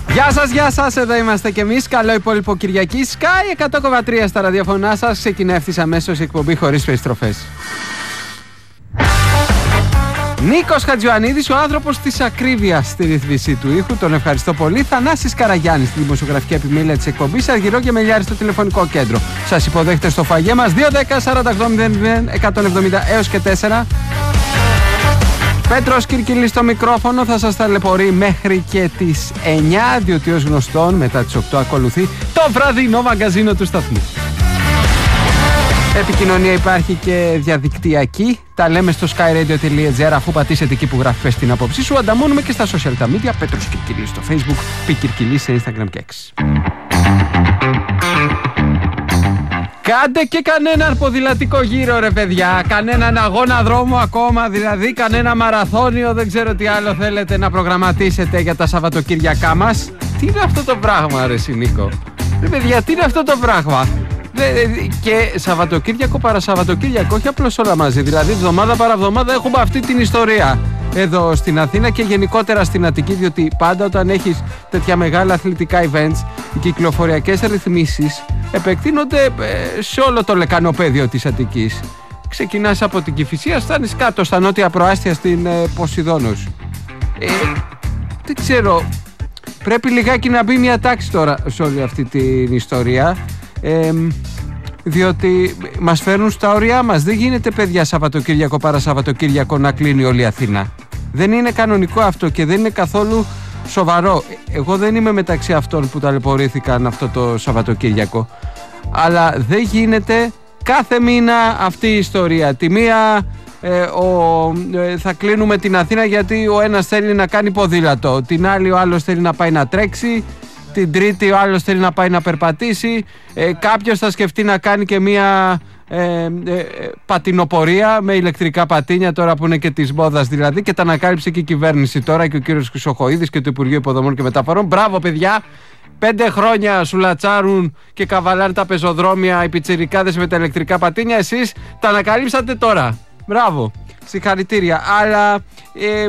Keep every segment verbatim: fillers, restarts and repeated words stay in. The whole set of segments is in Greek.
Γεια σας, γεια σας, εδώ είμαστε κι εμείς. Καλό υπόλοιπο Κυριακή. Sky εκατό κόμμα τρία στα ραδιοφωνά σας. Ξεκινάει ευθύς αμέσως η εκπομπή χωρίς περιστροφές. Νίκος Χατζιωαννίδης, ο άνθρωπος της ακρίβειας στη ρύθμιση του ήχου. Τον ευχαριστώ πολύ. Θανάσης Καραγιάννης στη δημοσιογραφική επιμέλεια της εκπομπής. Αργυρό και Μελιάρη στο τηλεφωνικό κέντρο. Σας υποδέχεται στο φαγέ μας δύο δέκα σαράντα οκτώ μηδέν μηδέν εκατόν εβδομήντα έως και τέσσερα. Πέτρος Κυρκυλής στο μικρόφωνο, θα σας ταλαιπωρεί μέχρι και τις εννιά, διότι ως γνωστόν μετά τις οκτώ ακολουθεί το βραδινό μαγκαζίνο του σταθμού. Επικοινωνία υπάρχει και διαδικτυακή. Τα λέμε στο skyradio τελεία gr, αφού πατήσετε εκεί που γράφει πες την άποψή σου. Ανταμώνουμε και στα social media. Πέτρος Κυρκυλής στο Facebook, Πι Κυρκυλής σε Instagram και X. Κάντε και κανέναν ποδηλατικό γύρο, ρε παιδιά. Κανέναν αγώνα δρόμου ακόμα, δηλαδή κανένα μαραθώνιο. Δεν ξέρω τι άλλο θέλετε να προγραμματίσετε για τα Σαββατοκύριακά μας. Τι είναι αυτό το πράγμα, ρε Νίκο? Ρε παιδιά, τι είναι αυτό το πράγμα? Και Σαββατοκύριακο παρά Σαββατοκύριακο, όχι απλώς όλα μαζί. Δηλαδή, εβδομάδα παρά εβδομάδα έχουμε αυτή την ιστορία εδώ στην Αθήνα και γενικότερα στην Αττική. Διότι πάντα όταν έχεις τέτοια μεγάλα αθλητικά events, οι κυκλοφοριακές ρυθμίσεις επεκτείνονται σε όλο το λεκανοπέδιο της Αττικής. Ξεκινάς από την Κηφισία, φτάνεις κάτω στα νότια προάστια στην ε, Ποσειδώνος. Ε, δεν ξέρω, πρέπει λιγάκι να μπει μια τάξη τώρα σε όλη αυτή την ιστορία. Ε, διότι μας φέρνουν στα όρια μας. Δεν γίνεται, παιδιά, Σαββατοκύριακο παρά Σαββατοκύριακο να κλείνει όλη η Αθήνα. Δεν είναι κανονικό αυτό και δεν είναι καθόλου σοβαρό. Εγώ δεν είμαι μεταξύ αυτών που ταλαιπωρήθηκαν αυτό το Σαββατοκύριακο, αλλά δεν γίνεται κάθε μήνα αυτή η ιστορία. Τη μία ε, ο, ε, θα κλείνουμε την Αθήνα γιατί ο ένας θέλει να κάνει ποδήλατο, την άλλη ο άλλος θέλει να πάει να τρέξει, την τρίτη ο άλλος θέλει να πάει να περπατήσει, ε, κάποιος θα σκεφτεί να κάνει και μία ε, ε, ε, πατινοπορία με ηλεκτρικά πατίνια, τώρα που είναι και της μόδας δηλαδή, και τα ανακάλυψε και η κυβέρνηση τώρα και ο κύριος Χρυσοχοΐδης και το Υπουργείο Υποδομών και Μεταφορών. Μπράβο, παιδιά! Πέντε χρόνια σου λατσάρουν και καβαλάνε τα πεζοδρόμια οι πιτσιρικάδες με τα ηλεκτρικά πατίνια. Εσείς τα ανακαλύψατε τώρα. Μπράβο! Συγχαρητήρια. Αλλά ε,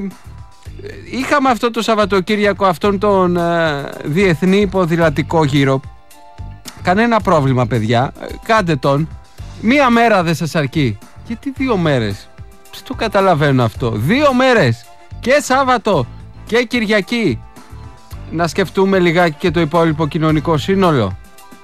είχαμε αυτό το Σαββατοκύριακο αυτόν τον ε, διεθνή ποδηλατικό γύρο. Κανένα πρόβλημα, παιδιά. Κάντε τον. Μία μέρα δεν σας αρκεί? Γιατί δύο μέρες? Πώς το καταλαβαίνω αυτό? Δύο μέρες και Σάββατο και Κυριακή. Να σκεφτούμε λιγάκι και το υπόλοιπο κοινωνικό σύνολο.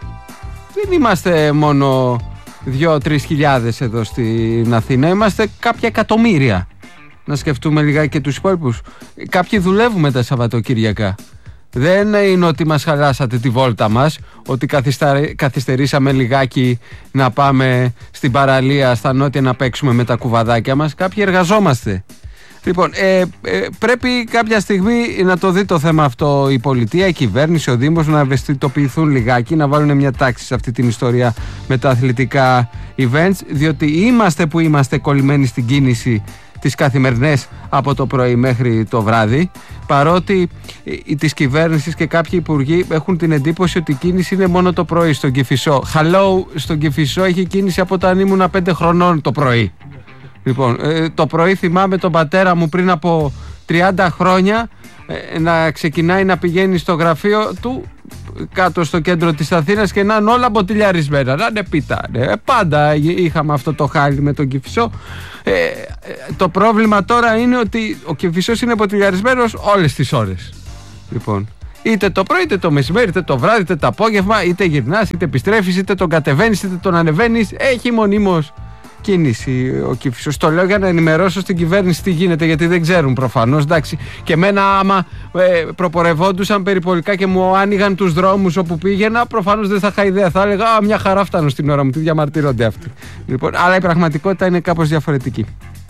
Δεν είμαστε μόνο δύο-τρεις χιλιάδες εδώ στην Αθήνα. Είμαστε κάποια εκατομμύρια. Να σκεφτούμε λιγάκι και τους υπόλοιπους. Κάποιοι δουλεύουμε τα Σαββατοκύριακα. Δεν είναι ότι μας χαλάσατε τη βόλτα μας, ότι καθυστερήσαμε λιγάκι να πάμε στην παραλία στα νότια να παίξουμε με τα κουβαδάκια μας. Κάποιοι εργαζόμαστε. Λοιπόν, ε, ε, πρέπει κάποια στιγμή να το δει το θέμα αυτό η πολιτεία, η κυβέρνηση, ο Δήμος, να ευαισθητοποιηθούν λιγάκι, να βάλουν μια τάξη σε αυτή την ιστορία με τα αθλητικά events, διότι είμαστε που είμαστε κολλημένοι στην κίνηση τις καθημερινές από το πρωί μέχρι το βράδυ, παρότι οι της κυβέρνησης και κάποιοι υπουργοί έχουν την εντύπωση ότι η κίνηση είναι μόνο το πρωί στον Κηφισό. Hello, στον Κηφισό έχει κίνηση από όταν ήμουν πέντε χρονών το πρωί. Λοιπόν, ε, το πρωί θυμάμαι τον πατέρα μου πριν από τριάντα χρόνια ε, να ξεκινάει να πηγαίνει στο γραφείο του κάτω στο κέντρο της Αθήνας και να είναι όλα μποτιλιαρισμένα, να είναι πίτα. Ε, πάντα είχαμε αυτό το χάλι με τον Κηφισό. Ε, ε, το πρόβλημα τώρα είναι ότι ο Κηφισός είναι μποτιλιαρισμένος όλες τις ώρες. Λοιπόν, είτε το πρωί, είτε το μεσημέρι, είτε το βράδυ, είτε το απόγευμα, είτε γυρνάς, είτε επιστρέφεις, είτε τον κατεβαίνεις, είτε τον ανεβαίνεις. Έχει μονίμως κίνηση ο Κηφισός. Το λέω για να ενημερώσω στην κυβέρνηση τι γίνεται, γιατί δεν ξέρουν προφανώς. Εντάξει, και εμένα άμα ε, προπορευόντουσαν περιπολικά και μου άνοιγαν τους δρόμους όπου πήγαινα, προφανώς δεν θα είχα ιδέα. Θα έλεγα α, μια χαρά φτάνω στην ώρα μου, τι διαμαρτύρονται αυτοί. Λοιπόν, αλλά η πραγματικότητα είναι κάπως διαφορετική.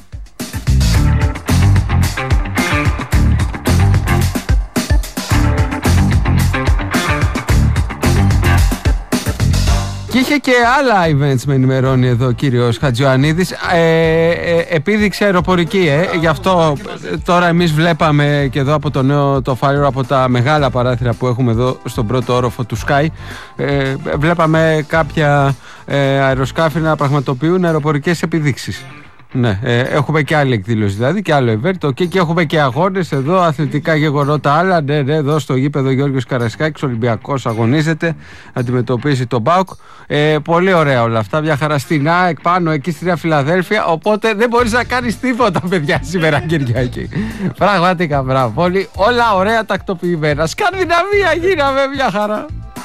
Και είχε και άλλα events, με ενημερώνει εδώ ο κύριος Χατζιωαννίδης. Ε, ε, επίδειξε αεροπορική, ε. Γι' αυτό τώρα εμείς βλέπαμε και εδώ από το νέο το Fire, από τα μεγάλα παράθυρα που έχουμε εδώ στον πρώτο όροφο του Sky, ε, βλέπαμε κάποια ε, αεροσκάφη να πραγματοποιούν αεροπορικές επιδείξεις. Ναι, ε, έχουμε και άλλη εκδήλωση δηλαδή και άλλο event. Και, και έχουμε και αγώνες εδώ, αθλητικά γεγονότα άλλα. Ναι, ναι, εδώ στο γήπεδο Γιώργος Καραϊσκάκης, Ολυμπιακός αγωνίζεται, αντιμετωπίζει τον ΠΑΟΚ. Ε, πολύ ωραία όλα αυτά. Μια χαρά στην ΑΕΚ πάνω εκεί στη Νέα Φιλαδέλφια. Οπότε δεν μπορείς να κάνεις τίποτα, παιδιά, σήμερα Κυριακή. Πραγματικά, μπράβο. Πολύ, όλα ωραία τακτοποιημένα. Σκανδιναβία γίναμε, μια χαρά.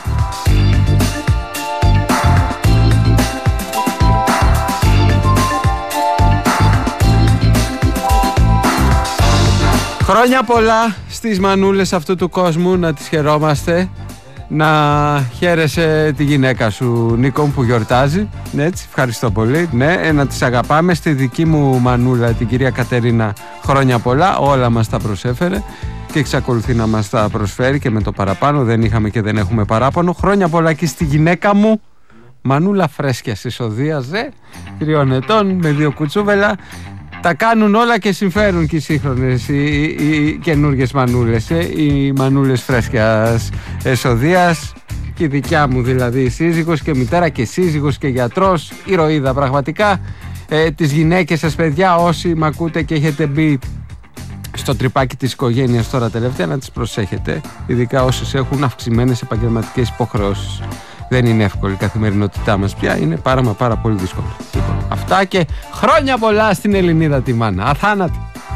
Χρόνια πολλά στις μανούλες αυτού του κόσμου, να τις χαιρόμαστε. Να χαίρεσαι τη γυναίκα σου, Νίκο, που γιορτάζει. Έτσι, ευχαριστώ πολύ. Ναι, να τις αγαπάμε. Στη δική μου μανούλα, την κυρία Κατερίνα, χρόνια πολλά. Όλα μας τα προσέφερε και εξακολουθεί να μας τα προσφέρει και με το παραπάνω. Δεν είχαμε και δεν έχουμε παράπονο. Χρόνια πολλά και στη γυναίκα μου, Μανούλα Φρέσκια Ισοδείας, δε, τριών ετών, με δύο κουτσούβελα. Τα κάνουν όλα και συμφέρουν και οι σύγχρονες, οι, οι, οι καινούργιες μανούλες, ε, οι μανούλες Φρέσκιας Εσοδείας, και η δικιά μου δηλαδή σύζυγος και μητέρα και σύζυγος και γιατρός, ηρωίδα πραγματικά. Ε, τις γυναίκες σας, παιδιά, όσοι μ' ακούτε και έχετε μπει στο τρυπάκι της οικογένειας τώρα τελευταία, να τις προσέχετε, ειδικά όσες έχουν αυξημένες επαγγελματικές υποχρεώσεις. Δεν είναι εύκολη η καθημερινότητά μας πια, είναι πάρα μα πάρα πολύ δύσκολο. Λοιπόν, αυτά και χρόνια πολλά στην Ελληνίδα τη μάνα, αθάνατη.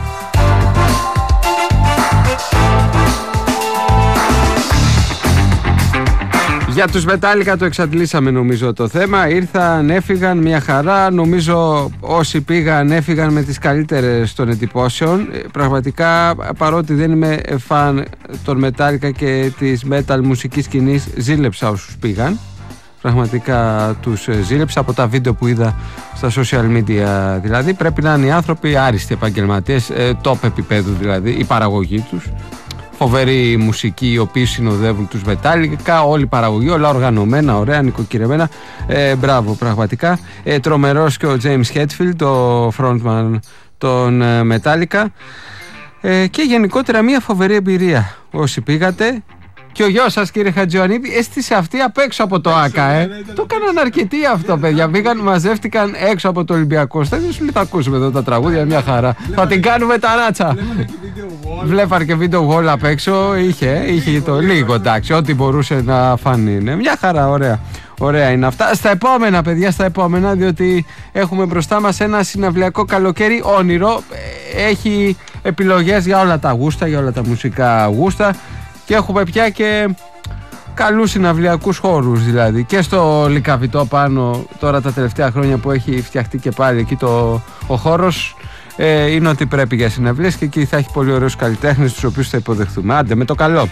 Για τους Μετάλλικα το εξαντλήσαμε νομίζω το θέμα. Ήρθαν, έφυγαν, μια χαρά. Νομίζω όσοι πήγαν έφυγαν με τις καλύτερες των εντυπώσεων. Πραγματικά, παρότι δεν είμαι φαν των Μετάλλικα και της metal μουσικής σκηνής, ζήλεψα όσους πήγαν. Πραγματικά τους ζήλεψα από τα βίντεο που είδα στα social media. Δηλαδή πρέπει να είναι οι άνθρωποι άριστοι επαγγελματίες, top επίπεδου δηλαδή, η παραγωγή τους. Φοβερή μουσική, οι οποίοι συνοδεύουν τους Μετάλλικα, όλη η παραγωγή, όλα οργανωμένα, ωραία, νοικοκυρεμένα. Ε, μπράβο, πραγματικά. Ε, τρομερός και ο James Hetfield, το frontman των ε, Μετάλλικα. Ε, και γενικότερα μια φοβερή εμπειρία. Όσοι πήγατε. Και ο γιος σας, κύριε Χατζιωαννίδη, έστησε αυτή απ' έξω από το ΆΚΑ, ε. Το έκαναν αρκετοί αυτό, παιδιά. Πήγαν, μαζεύτηκαν έξω από το Ολυμπιακό Στάδιο. Σου λέει, θα ακούσουμε εδώ τα τραγούδια, μια χαρά. Θα την κάνουμε τα ράτσα. Βλέπαν και βίντεο wall απ' έξω. Είχε, είχε το λίγο, εντάξει, ό,τι μπορούσε να φανεί. Ναι, μια χαρά, ωραία. Ωραία είναι αυτά. Στα επόμενα, παιδιά, στα επόμενα, διότι έχουμε μπροστά μας ένα συναυλιακό καλοκαίρι όνειρο. Έχει επιλογές για όλα τα γούστα, για όλα τα μουσικά γούστα. Και έχουμε πια και καλούς συναυλιακούς χώρους, δηλαδή και στο Λυκαβητό πάνω τώρα τα τελευταία χρόνια που έχει φτιαχτεί και πάλι εκεί το, ο χώρος, ε, είναι ότι πρέπει για συναυλίες και εκεί θα έχει πολύ ωραίους καλλιτέχνες τους οποίους θα υποδεχθούμε. Άντε με το καλό.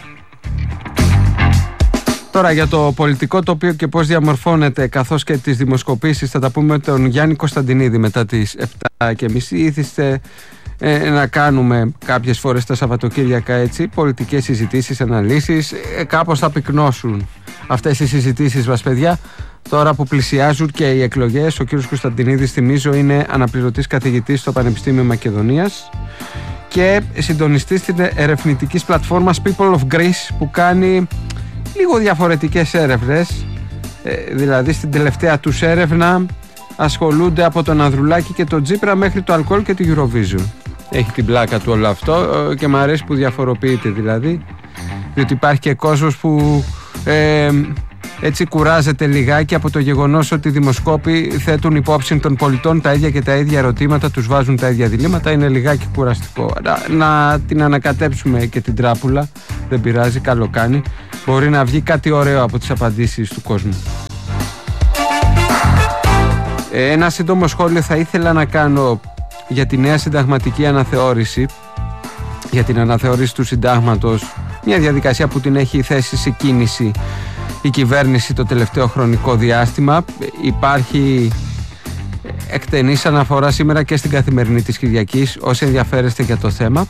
Τώρα για το πολιτικό τοπίο και πώς διαμορφώνεται, καθώς και τις δημοσκοπήσεις, θα τα πούμε με τον Γιάννη Κωνσταντινίδη μετά τις επτά και μισή. Ήθιστε ε, να κάνουμε κάποιες φορές τα Σαββατοκύριακα έτσι πολιτικές συζητήσεις, αναλύσεις, ε, κάπως θα πυκνώσουν αυτές οι συζητήσεις μας, παιδιά. Τώρα που πλησιάζουν και οι εκλογές, ο κύριος Κωνσταντινίδης, θυμίζω, είναι αναπληρωτής καθηγητής στο Πανεπιστήμιο Μακεδονίας και συντονιστής της ερευνητικής πλατφόρμας People of Greece, που κάνει λίγο διαφορετικές έρευνες. ε, δηλαδή στην τελευταία τους έρευνα ασχολούνται από τον Ανδρουλάκη και τον Τσίπρα μέχρι το αλκοόλ και τη Eurovision. Έχει την πλάκα του όλο αυτό και μου αρέσει που διαφοροποιείται, δηλαδή, διότι υπάρχει και κόσμος που ε, έτσι κουράζεται λιγάκι από το γεγονός ότι οι δημοσκόποι θέτουν υπόψη των πολιτών τα ίδια και τα ίδια ερωτήματα, τους βάζουν τα ίδια διλήμματα. Είναι λιγάκι κουραστικό. Να, να την ανακατέψουμε και την τράπουλα, δεν πειράζει, καλό κάνει. Μπορεί να βγει κάτι ωραίο από τις απαντήσεις του κόσμου. ε, Ένα σύντομο σχόλιο θα ήθελα να κάνω για τη νέα συνταγματική αναθεώρηση, για την αναθεώρηση του συντάγματος, μια διαδικασία που την έχει θέσει σε κίνηση η κυβέρνηση το τελευταίο χρονικό διάστημα. Υπάρχει εκτενής αναφορά σήμερα και στην Καθημερινή της Κυριακής, όσοι ενδιαφέρεστε για το θέμα.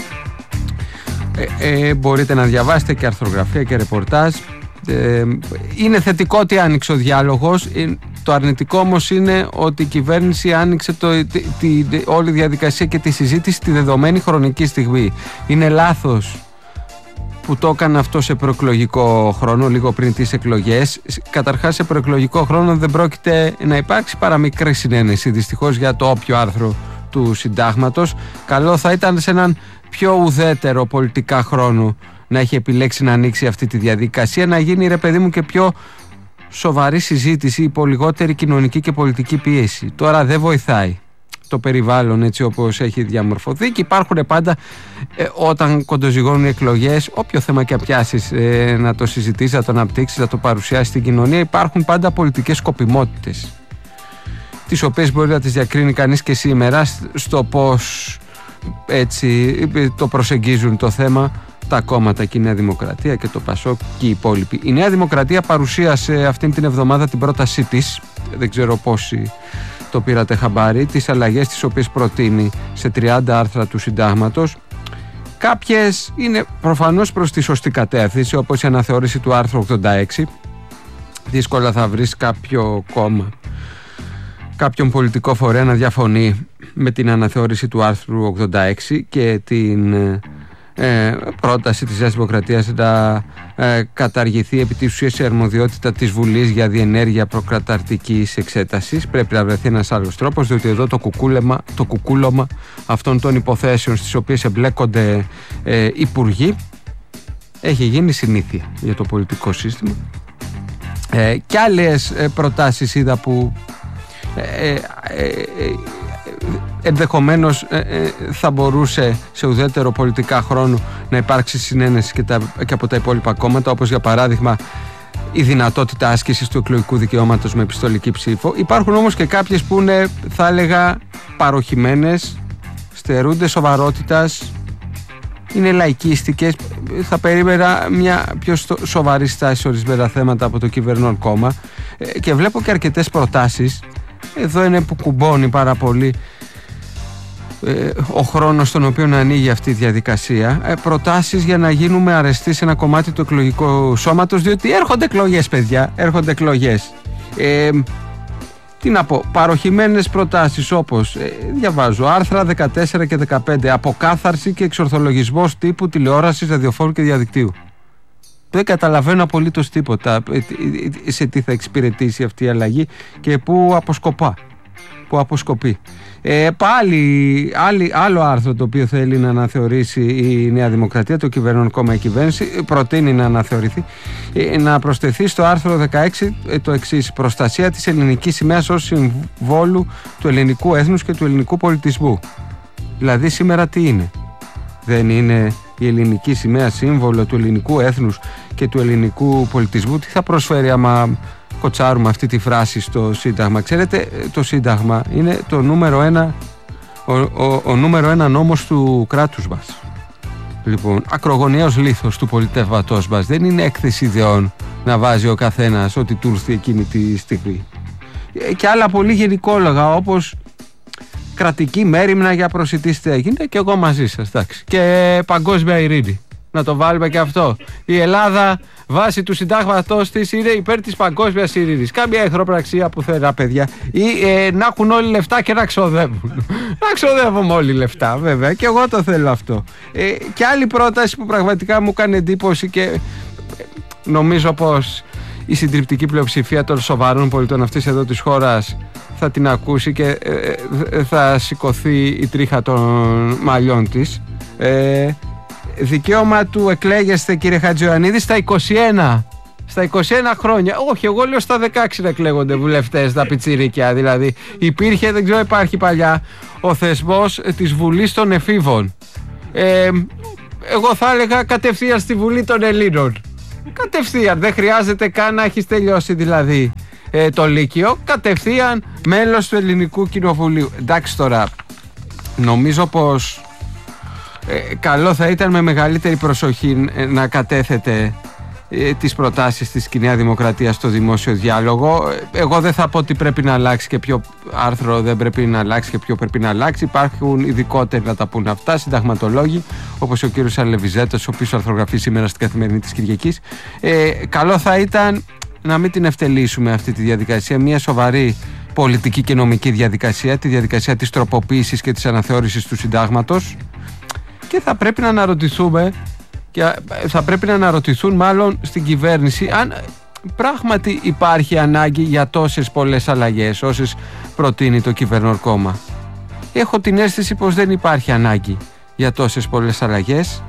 Ε, ε, μπορείτε να διαβάσετε και αρθρογραφία και ρεπορτάζ. Ε, είναι θετικό ότι άνοιξε ο διάλογος. Το αρνητικό όμως είναι ότι η κυβέρνηση άνοιξε το, τη, τη, τη, όλη η διαδικασία και τη συζήτηση τη δεδομένη χρονική στιγμή. Είναι λάθος που το έκανε αυτό σε προεκλογικό χρόνο, λίγο πριν τις εκλογές. Καταρχάς, σε προεκλογικό χρόνο δεν πρόκειται να υπάρξει παρά μικρή συνένεση, δυστυχώς, για το όποιο άρθρο του συντάγματος. Καλό θα ήταν σε έναν πιο ουδέτερο πολιτικά χρόνο να έχει επιλέξει να ανοίξει αυτή τη διαδικασία, να γίνει, ρε παιδί μου, και πιο σοβαρή συζήτηση, υπό λιγότερη κοινωνική και πολιτική πίεση. Τώρα δεν βοηθάει το περιβάλλον έτσι όπως έχει διαμορφωθεί και υπάρχουν πάντα, ε, όταν κοντοζυγώνουν οι εκλογές, όποιο θέμα και πιάσεις, ε, να το συζητήσεις, να το αναπτύξεις, να το παρουσιάσεις στην κοινωνία, υπάρχουν πάντα πολιτικές σκοπιμότητες, τις οποίες μπορεί να τις διακρίνει κανείς και σήμερα στο πώς έτσι το προσεγγίζουν το θέμα τα κόμματα και η Νέα Δημοκρατία και το ΠΑΣΟΚ και οι υπόλοιποι. Η Νέα Δημοκρατία παρουσίασε αυτήν την εβδομάδα την πρότασή της, δεν ξέρω πόσοι το πήρατε χαμπάρι, τις αλλαγές τις οποίες προτείνει σε τριάντα άρθρα του συντάγματος. Κάποιες είναι προφανώς προς τη σωστή κατεύθυνση, όπως η αναθεώρηση του άρθρου ογδόντα έξι. Δύσκολα θα βρεις κάποιο κόμμα, κάποιον πολιτικό φορέα να διαφωνεί με την αναθεώρηση του άρθρου ογδόντα έξι και την ε, πρόταση της Νέας Δημοκρατίας να ε, καταργηθεί επί της ουσίας η αρμοδιότητα της Βουλής για διενέργεια προκαταρτικής εξέτασης. Πρέπει να βρεθεί ένας άλλος τρόπος, διότι εδώ το, κουκούλεμα, το κουκούλωμα αυτών των υποθέσεων στις οποίες εμπλέκονται ε, υπουργοί έχει γίνει συνήθεια για το πολιτικό σύστημα. Ε, και άλλες ε, προτάσεις είδα που ε, ε, ε, ε, ενδεχομένως ε, ε, θα μπορούσε σε ουδέτερο πολιτικά χρόνο να υπάρξει συνένεση και, τα, και από τα υπόλοιπα κόμματα, όπως για παράδειγμα η δυνατότητα άσκησης του εκλογικού δικαιώματος με επιστολική ψήφο. Υπάρχουν όμως και κάποιες που είναι, θα έλεγα, παροχημένες, στερούνται σοβαρότητας, είναι λαϊκίστικες. Θα περίμενα μια πιο σοβαρή στάση σε ορισμένα θέματα από το κυβερνών κόμμα ε, και βλέπω και αρκετές προτάσεις. Εδώ είναι που κουμπώνει πάρα πολύ ε, ο χρόνος στον οποίο να ανοίγει αυτή η διαδικασία. Ε, προτάσεις για να γίνουμε αρεστοί σε ένα κομμάτι του εκλογικού σώματος, διότι έρχονται εκλογές, παιδιά, έρχονται εκλογές. Ε, τι να πω, παροχημένες προτάσεις όπως, ε, διαβάζω, άρθρα δεκατέσσερα και δεκαπέντε, αποκάθαρση και εξορθολογισμός τύπου τηλεόρασης, ραδιοφόρου και διαδικτύου. Δεν καταλαβαίνω απολύτως τίποτα σε τι θα εξυπηρετήσει αυτή η αλλαγή και πού αποσκοπά, πού αποσκοπεί. Ε, πάλι άλλη, άλλο άρθρο το οποίο θέλει να αναθεωρήσει η Νέα Δημοκρατία, το κυβερνών κόμμα η κυβέρνηση, προτείνει να αναθεωρηθεί, ε, να προσθεθεί στο άρθρο δεκαέξι ε, το εξής: προστασία της ελληνικής σημαίας ως συμβόλου του ελληνικού έθνους και του ελληνικού πολιτισμού. Δηλαδή σήμερα τι είναι? Δεν είναι η ελληνική σημαία σύμβολο του ελληνικού έθνους και του ελληνικού πολιτισμού? Τι θα προσφέρει άμα κοτσάρουμε αυτή τη φράση στο Σύνταγμα? Ξέρετε, το Σύνταγμα είναι το νούμερο ένα, ο, ο, ο νούμερο ένα νόμος του κράτους μας. Λοιπόν, ακρογωνιαίος λίθος του πολιτεύματός μας. Δεν είναι έκθεση ιδεών να βάζει ο καθένας ό,τι του έρθει εκείνη τη στιγμή. Και άλλα πολύ γενικόλογα, όπως κρατική μέριμνα για προσιτή στέγη. Και εγώ μαζί σας, εντάξει. Και παγκόσμια ειρήνη. Να το βάλουμε και αυτό. Η Ελλάδα, βάσει του συντάγματός της, είναι υπέρ της παγκόσμιας ειρήνης. Κάμια εχθροπραξία που θέλει, παιδιά. Ή ε, να έχουν όλοι λεφτά και να ξοδεύουν. Να ξοδεύουμε όλοι λεφτά, βέβαια. Και εγώ το θέλω αυτό. Ε, και άλλη πρόταση που πραγματικά μου κάνει εντύπωση και νομίζω πως η συντριπτική πλειοψηφία των σοβαρών πολιτών αυτής εδώ της χώρας θα την ακούσει και ε, θα σηκωθεί η τρίχα των μαλλιών της. Ε, δικαίωμα του εκλέγεστε, κύριε Χατζιωαννίδη, στα είκοσι ένα. Στα είκοσι ένα χρόνια. Όχι, εγώ λέω στα δεκαέξι να εκλέγονται βουλευτές, τα πιτσιρίκια. Δηλαδή υπήρχε, δεν ξέρω υπάρχει παλιά, ο θεσμός της Βουλής των Εφήβων. Ε, εγώ θα έλεγα κατευθείαν στη Βουλή των Ελλήνων. Κατευθείαν, δεν χρειάζεται καν να έχεις τελειώσει δηλαδή ε, το Λύκειο. Κατευθείαν μέλος του Ελληνικού Κοινοβουλίου. Εντάξει, τώρα νομίζω πως ε, καλό θα ήταν με μεγαλύτερη προσοχή ε, να κατέθετε ε, τις προτάσεις της Νέα Δημοκρατία στο δημόσιο διάλογο. Εγώ δεν θα πω ότι πρέπει να αλλάξει και ποιο άρθρο δεν πρέπει να αλλάξει και ποιο πρέπει να αλλάξει. Υπάρχουν ειδικότεροι να τα πούν αυτά, συνταγματολόγοι, όπως ο κύριος Αλεβιζέτος, ο οποίος αρθρογραφεί σήμερα στην Καθημερινή της Κυριακής. Ε, καλό θα ήταν να μην την ευτελίσουμε αυτή τη διαδικασία, μια σοβαρή πολιτική και νομική διαδικασία, τη διαδικασία της τροποποίησης και της αναθεώρησης του συντάγματος, και θα πρέπει να αναρωτηθούμε Και θα πρέπει να αναρωτηθούν μάλλον στην κυβέρνηση αν πράγματι υπάρχει ανάγκη για τόσες πολλές αλλαγές όσες προτείνει το κυβερνοκόμμα. Έχω την αίσθηση πως δεν υπάρχει ανάγκη για τόσες πολλές αλλαγές.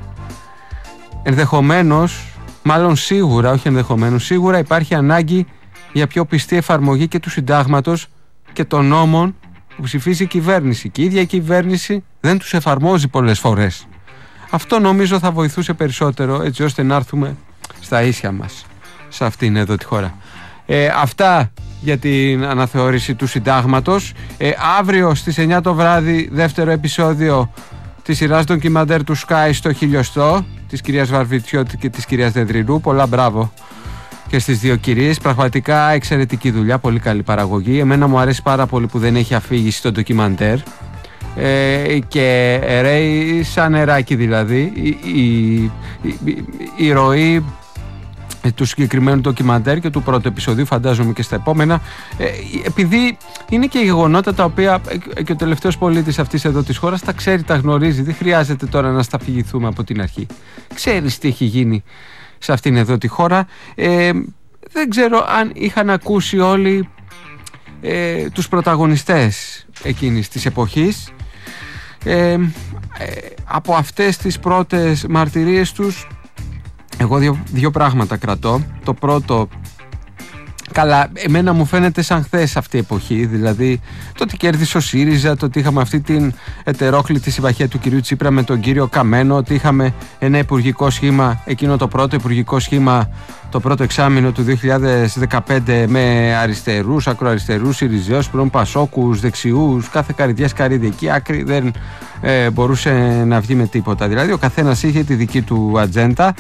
Ενδεχομένως, μάλλον σίγουρα, όχι ενδεχομένως, σίγουρα υπάρχει ανάγκη για πιο πιστή εφαρμογή και του συντάγματος και των νόμων που ψηφίζει η κυβέρνηση. Και η ίδια η κυβέρνηση δεν τους εφαρμόζει πολλές φορές. Αυτό νομίζω θα βοηθούσε περισσότερο, έτσι ώστε να έρθουμε στα ίσια μας σε αυτήν εδώ τη χώρα. Ε, αυτά για την αναθεώρηση του συντάγματος. Ε, αύριο στις εννιά το βράδυ δεύτερο επεισόδιο της σειράς ντοκιμαντέρ του Sky στο χιλιοστό της κυρίας Βαρβιτσιώτη και της κυρίας Δεντρινού. Πολλά μπράβο και στις δύο κυρίες. Πραγματικά εξαιρετική δουλειά, πολύ καλή παραγωγή. Εμένα μου αρέσει πάρα πολύ που δεν έχει αφήγηση στο ντοκιμαντέρ. Ε, και ρέει σαν νεράκι, δηλαδή η, η, η, η ροή του συγκεκριμένου ντοκιμαντέρ και του πρώτου επεισοδίου, φαντάζομαι και στα επόμενα, ε, επειδή είναι και γεγονότα τα οποία και ο τελευταίος πολίτης αυτής εδώ της χώρας τα ξέρει, τα γνωρίζει, δεν χρειάζεται τώρα να σταφηγηθούμε από την αρχή. Ξέρεις τι έχει γίνει σε αυτήν εδώ τη χώρα. ε, δεν ξέρω αν είχαν ακούσει όλοι ε, τους πρωταγωνιστές εκείνης της εποχής. Ε, ε, από αυτές τις πρώτες μαρτυρίες τους εγώ δύο, δύο πράγματα κρατώ. Το πρώτο, καλά, εμένα μου φαίνεται σαν χθες αυτή η εποχή, δηλαδή το ότι κέρδισε ο ΣΥΡΙΖΑ, το ότι είχαμε αυτή την ετερόκλητη συμμαχία του κυρίου Τσίπρα με τον κύριο Καμένο, ότι είχαμε ένα υπουργικό σχήμα, εκείνο το πρώτο υπουργικό σχήμα, το πρώτο εξάμηνο του δύο χιλιάδες δεκαπέντε, με αριστερούς, ακροαριστερούς, ΣΥΡΙΖΑΙΟΣ, πρώην Πασόκους, δεξιούς, κάθε καρυδιά σκαρίδι, εκεί άκρη δεν ε, μπορούσε να βγει με τίποτα. Δηλαδή ο καθένας είχε τη δική του ατζέντα.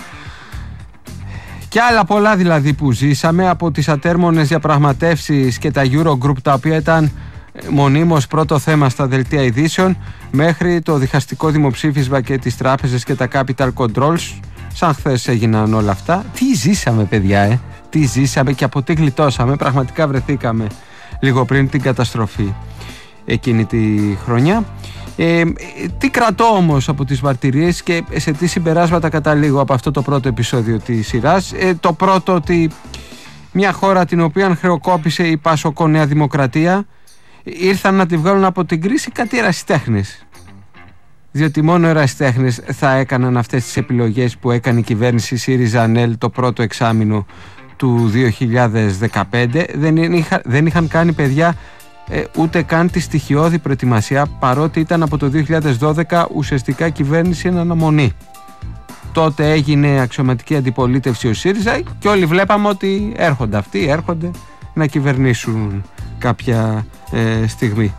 Και άλλα πολλά δηλαδή που ζήσαμε, από τις ατέρμονες διαπραγματεύσεις και τα Eurogroup, τα οποία ήταν μονίμως πρώτο θέμα στα δελτία ειδήσεων, μέχρι το διχαστικό δημοψήφισμα και τις τράπεζες και τα capital controls. Σαν χθες έγιναν όλα αυτά. Τι ζήσαμε, παιδιά, ε? Τι ζήσαμε και από τι γλιτώσαμε. Πραγματικά βρεθήκαμε λίγο πριν την καταστροφή εκείνη τη χρονιά. Ε, τι κρατώ όμως από τις μαρτυρίες και σε τι συμπεράσματα καταλήγω από αυτό το πρώτο επεισόδιο της σειράς? Ε, το πρώτο, ότι μια χώρα την οποία χρεοκόπησε η Πασόκο Νέα Δημοκρατία, ήρθαν να τη βγάλουν από την κρίση κάτι ερασιτέχνες. Διότι μόνο ερασιτέχνες θα έκαναν αυτές τις επιλογές που έκανε η κυβέρνηση ΣΥΡΙΖΑ-ΑΝΕΛ το πρώτο εξάμηνο του δύο χιλιάδες δεκαπέντε. Δεν, είχα, δεν είχαν κάνει, παιδιά, Ε, ούτε καν τη στοιχειώδη προετοιμασία, παρότι ήταν από το δύο χιλιάδες δώδεκα ουσιαστικά κυβέρνηση εν αναμονή. Τότε έγινε αξιωματική αντιπολίτευση ο ΣΥΡΙΖΑ και όλοι βλέπαμε ότι έρχονται αυτοί, έρχονται να κυβερνήσουν κάποια ε, στιγμή.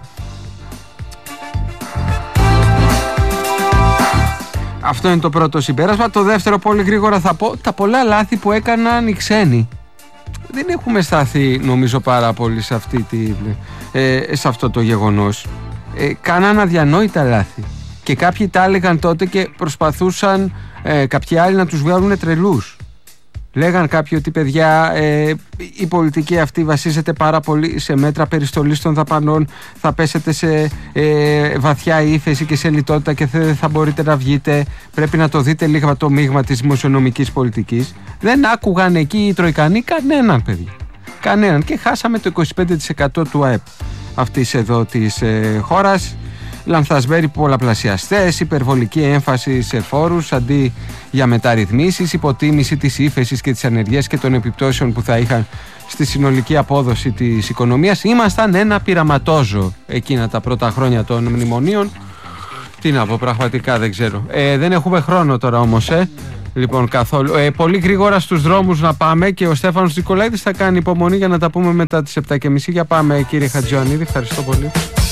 Αυτό είναι το πρώτο συμπέρασμα. Το δεύτερο, πολύ γρήγορα θα πω, τα πολλά λάθη που έκαναν οι ξένοι. Δεν έχουμε σταθεί, νομίζω, πάρα πολύ σε, αυτή τη, ε, σε αυτό το γεγονός. Ε, κάναν αδιανόητα λάθη. Και κάποιοι τα έλεγαν τότε και προσπαθούσαν ε, κάποιοι άλλοι να τους βγάλουν τρελούς. Λέγαν κάποιοι ότι, παιδιά, ε, η πολιτική αυτή βασίζεται πάρα πολύ σε μέτρα περιστολής των δαπανών, θα πέσετε σε ε, βαθιά ύφεση και σε λιτότητα και δεν θα μπορείτε να βγείτε, πρέπει να το δείτε λίγο το μείγμα της δημοσιονομικής πολιτικής. Δεν άκουγαν εκεί οι Τροικανοί κανέναν, παιδιά. Κανέναν. Και χάσαμε το είκοσι πέντε τοις εκατό του ΑΕΠ αυτής εδώ της ε, χώρας. Λανθασμένοι πολλαπλασιαστές, υπερβολική έμφαση σε φόρους αντί για μεταρρυθμίσεις, υποτίμηση της ύφεσης και της ανεργίας και των επιπτώσεων που θα είχαν στη συνολική απόδοση της οικονομίας. Ήμασταν ένα πειραματόζω εκείνα τα πρώτα χρόνια των μνημονίων. Τι να πω, πραγματικά δεν ξέρω. Ε, δεν έχουμε χρόνο τώρα όμως, ε. Λοιπόν, καθόλου. Ε, πολύ γρήγορα στους δρόμους να πάμε και ο Στέφανος Νικολαίδης θα κάνει υπομονή για να τα πούμε μετά τις επτά και μισή. Για πάμε, κύριε Χατζιωαννίδη, ευχαριστώ πολύ.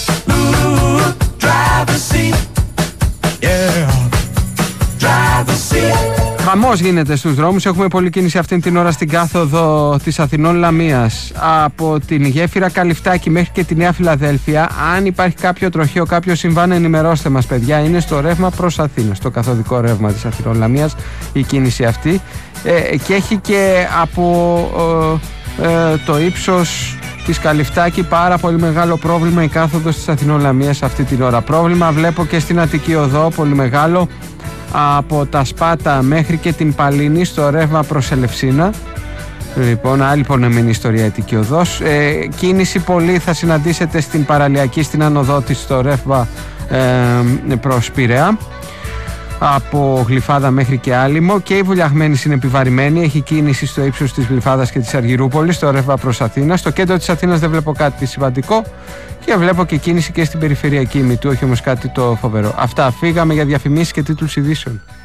Χαμός γίνεται στους δρόμους. Έχουμε πολλή κίνηση αυτήν την ώρα στην κάθοδο της Αθηνών Λαμίας, από την γέφυρα Καλυφτάκη μέχρι και τη Νέα Φιλαδέλφια. Αν υπάρχει κάποιο τροχαίο, κάποιο συμβάν, ενημερώστε μας, παιδιά. Είναι στο ρεύμα προς Αθήνα, στο καθοδικό ρεύμα της Αθηνών Λαμίας η κίνηση αυτή, ε, και έχει και από ε, ε, το ύψος της Καλυφτάκη πάρα πολύ μεγάλο πρόβλημα η κάθοδος της Αθηνών Λαμίας αυτή την ώρα. Πρόβλημα βλέπω και στην Αττική Οδό, πολύ μεγάλο, από τα Σπάτα μέχρι και την Παλίνη στο ρεύμα προς Ελευσίνα. Λοιπόν, άλλη πονεμένη ιστοριατική οδός. Ε, κίνηση πολύ θα συναντήσετε στην παραλιακή, στην άνοδό της, στο ρεύμα ε, προς Πειραιά, από Γλυφάδα μέχρι και Άλυμο. Και η Βουλιαγμένης είναι επιβαρημένη, έχει κίνηση στο ύψος της Γλυφάδας και της Αργυρούπολης, στο ρεύμα προς Αθήνα. Στο κέντρο της Αθήνας δεν βλέπω κάτι σημαντικό και βλέπω και κίνηση και στην περιφερειακή Μητού, όχι όμως κάτι το φοβερό. Αυτά, φύγαμε για διαφημίσεις και τίτλους ειδήσεων.